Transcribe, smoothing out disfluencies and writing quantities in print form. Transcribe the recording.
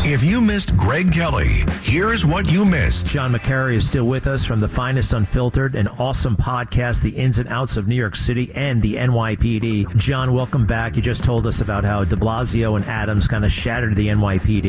If you missed Greg Kelly, here's what you missed. John McCary is still with us from the Finest Unfiltered, an awesome podcast, The Ins and Outs of New York City and the NYPD. John, welcome back. You just told us about how de Blasio and Adams kind of shattered the NYPD.